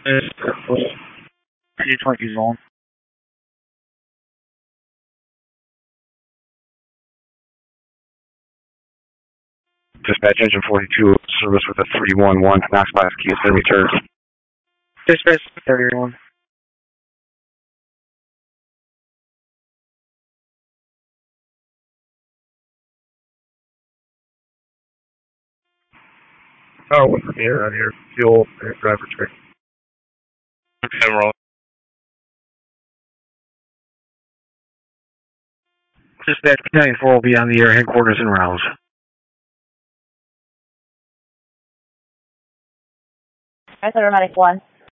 P20 zone. Dispatch engine 42, service with a 311, Knox Box Key has been returned. Dispatch 31. Oh, what's the air out here? Fuel, driver check. Emerald. Dispatch Battalion 4 will be on the air, headquarters in Rouse. That's automatic 1.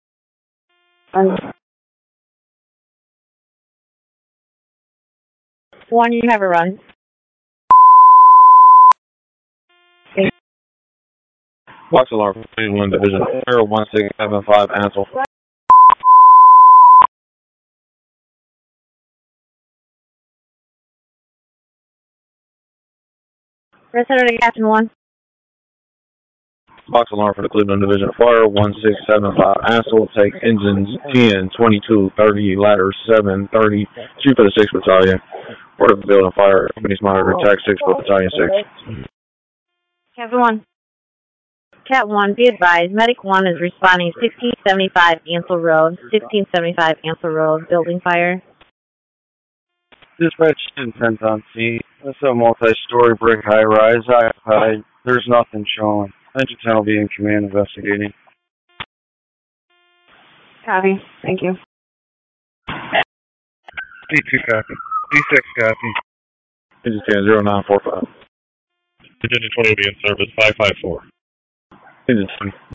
One, you have a run. Box alarm, 21 Division, 01675, Ansel. Press Saturday, Captain 1. Box alarm for the Cleveland Division, Fire 1675, Ansel, take engines 10, 22, 30, ladders 7, 30, shoot for the 6th Battalion. Order the building fire, company's monitor, attack 6 for Battalion 6. Captain 1. Cat 1, be advised, Medic 1 is responding 1675 Ansel Road, 1675 Ansel Road, building fire. Dispatch 10 on scene. That's a multi-story brick high-rise occupied. There's nothing showing. Engine 10 will be in command investigating. Copy. Thank you. D2 copy. D6 copy. Engine 10, 0945. Engine 20 will be in service 554. Engine 20.